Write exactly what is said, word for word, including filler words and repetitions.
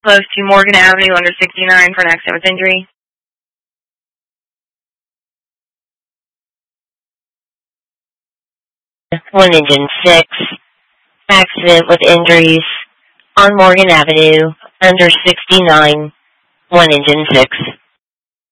Close to Morgan Avenue under sixty-nine for an accident with injury. One engine six, accident with injuries on Morgan Avenue under sixty-nine, one engine six.